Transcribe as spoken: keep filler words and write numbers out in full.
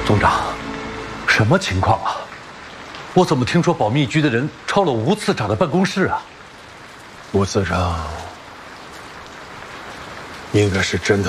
总长，什么情况啊？我怎么听说保密局的人抄了吴次长的办公室啊？ 吴次长应该是真的